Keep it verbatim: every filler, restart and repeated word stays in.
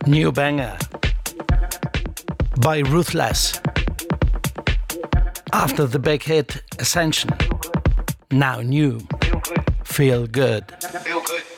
New banger by Ruthless. After the big hit Ascension, now new. Feel good. Feel good.